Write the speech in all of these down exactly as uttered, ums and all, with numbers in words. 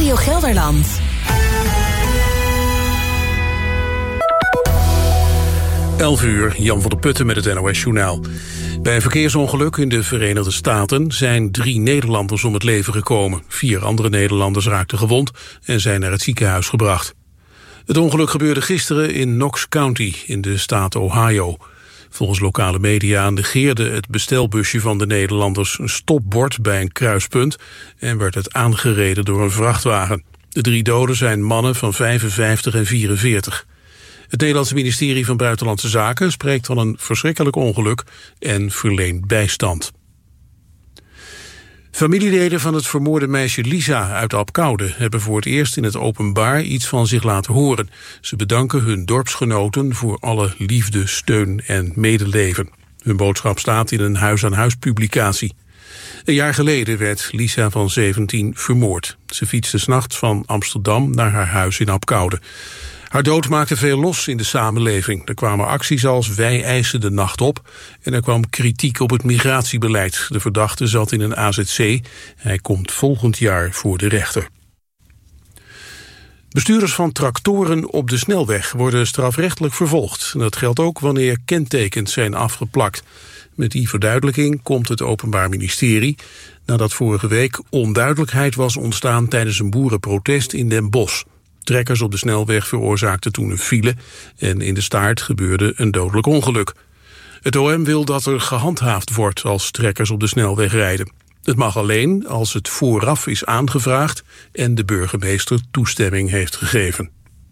Radio Gelderland. elf uur, Jan van der Putten met het N O S-journaal. Bij een verkeersongeluk in de Verenigde Staten zijn drie Nederlanders om het leven gekomen. Vier andere Nederlanders raakten gewond en zijn naar het ziekenhuis gebracht. Het ongeluk gebeurde gisteren in Knox County in de staat Ohio. Volgens lokale media negeerde het bestelbusje van de Nederlanders een stopbord bij een kruispunt en werd het aangereden door een vrachtwagen. De drie doden zijn mannen van vijfenvijftig en vierenveertig. Het Nederlandse ministerie van Buitenlandse Zaken spreekt van een verschrikkelijk ongeluk en verleent bijstand. Familieleden van het vermoorde meisje Lisa uit Abcoude hebben voor het eerst in het openbaar iets van zich laten horen. Ze bedanken hun dorpsgenoten voor alle liefde, steun en medeleven. Hun boodschap staat in een huis-aan-huis publicatie. Een jaar geleden werd Lisa van zeventien vermoord. Ze fietste 's nachts van Amsterdam naar haar huis in Abcoude. Haar dood maakte veel los in de samenleving. Er kwamen acties als Wij eisen de nacht op en er kwam kritiek op het migratiebeleid. De verdachte zat in een A Z C. Hij komt volgend jaar voor de rechter. Bestuurders van tractoren op de snelweg worden strafrechtelijk vervolgd. Dat geldt ook wanneer kentekens zijn afgeplakt. Met die verduidelijking komt het Openbaar Ministerie nadat vorige week onduidelijkheid was ontstaan tijdens een boerenprotest in Den Bosch. Trekkers op de snelweg veroorzaakten toen een file en in de staart gebeurde een dodelijk ongeluk. Het O M wil dat er gehandhaafd wordt als trekkers op de snelweg rijden. Het mag alleen als het vooraf is aangevraagd en de burgemeester toestemming heeft gegeven.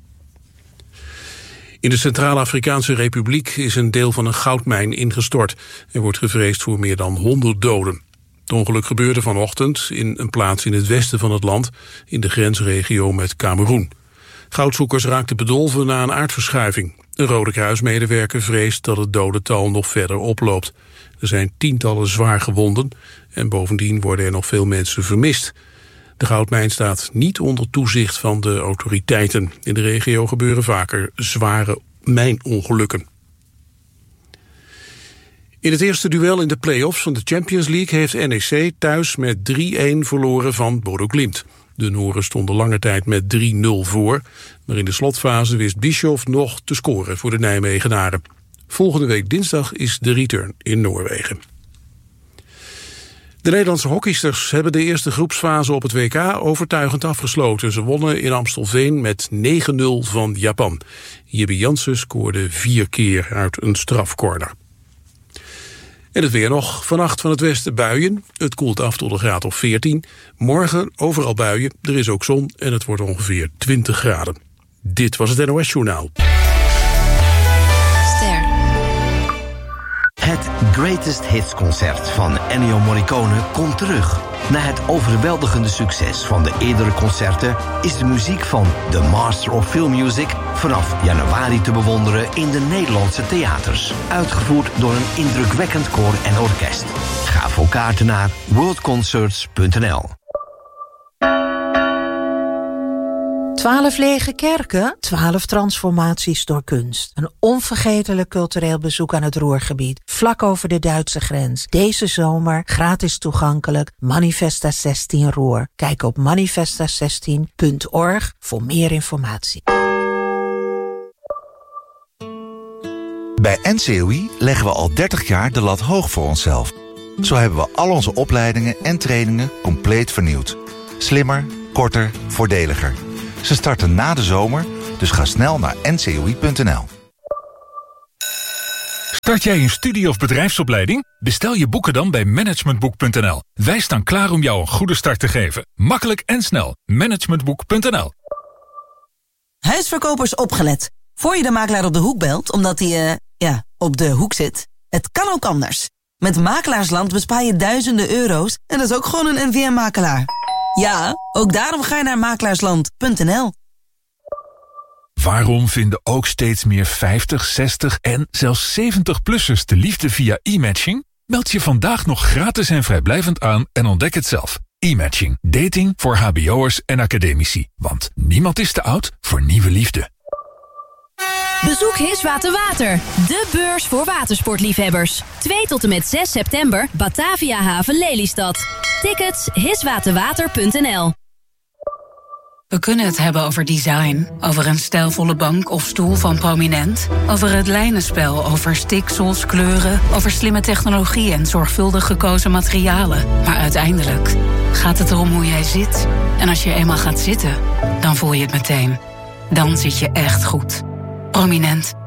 In de Centraal-Afrikaanse Republiek is een deel van een goudmijn ingestort. Er wordt gevreesd voor meer dan honderd doden. Het ongeluk gebeurde vanochtend in een plaats in het westen van het land, in de grensregio met Kameroen. Goudzoekers raakten bedolven na een aardverschuiving. Een Rode Kruismedewerker vreest dat het dodental nog verder oploopt. Er zijn tientallen zwaar gewonden en bovendien worden er nog veel mensen vermist. De goudmijn staat niet onder toezicht van de autoriteiten. In de regio gebeuren vaker zware mijnongelukken. In het eerste duel in de play-offs van de Champions League heeft N E C thuis met drie-een verloren van Bodo Glimt. De Noren stonden lange tijd met drie nul voor, maar in de slotfase wist Bischoff nog te scoren voor de Nijmegenaren. Volgende week dinsdag is de return in Noorwegen. De Nederlandse hockeysters hebben de eerste groepsfase op het W K overtuigend afgesloten. Ze wonnen in Amstelveen met negen nul van Japan. Jibbe Jansen scoorde vier keer uit een strafcorner. En het weer nog. Vannacht van het westen buien. Het koelt af tot een graad of veertien. Morgen overal buien. Er is ook zon en het wordt ongeveer twintig graden. Dit was het N O S-journaal. Ster. Het Greatest Hits concert van Ennio Morricone komt terug. Na het overweldigende succes van de eerdere concerten is de muziek van The Master of Film Music vanaf januari te bewonderen in de Nederlandse theaters. Uitgevoerd door een indrukwekkend koor en orkest. Ga voor kaarten naar world concerts punt n l. Twaalf lege kerken, twaalf transformaties door kunst. Een onvergetelijk cultureel bezoek aan het Ruhrgebied, vlak over de Duitse grens. Deze zomer gratis toegankelijk, Manifesta zestien Ruhr. Kijk op manifesta zestien punt org voor meer informatie. Bij N C O I leggen we al dertig jaar de lat hoog voor onszelf. Zo hebben we al onze opleidingen en trainingen compleet vernieuwd. Slimmer, korter, voordeliger. Ze starten na de zomer, dus ga snel naar n c o i punt n l. Start jij een studie- of bedrijfsopleiding? Bestel je boeken dan bij managementboek punt n l. Wij staan klaar om jou een goede start te geven. Makkelijk en snel. managementboek punt n l. Huisverkopers opgelet. Voor je de makelaar op de hoek belt, omdat hij, uh, ja, op de hoek zit. Het kan ook anders. Met Makelaarsland bespaar je duizenden euro's en dat is ook gewoon een N V M-makelaar. Ja, ook daarom ga je naar makelaarsland punt n l. Waarom vinden ook steeds meer vijftig, zestig en zelfs zeventig-plussers de liefde via e-matching? Meld je vandaag nog gratis en vrijblijvend aan en ontdek het zelf. E-matching. Dating voor hbo'ers en academici. Want niemand is te oud voor nieuwe liefde. Bezoek Hiswater Water, de beurs voor watersportliefhebbers. twee tot en met zes september, Batavia Haven Lelystad. Tickets hiswaterwater punt n l. We kunnen het hebben over design, over een stijlvolle bank of stoel van Prominent, over het lijnenspel, over stiksels, kleuren, over slimme technologie en zorgvuldig gekozen materialen. Maar uiteindelijk gaat het erom hoe jij zit. En als je eenmaal gaat zitten, dan voel je het meteen. Dan zit je echt goed. Prominent.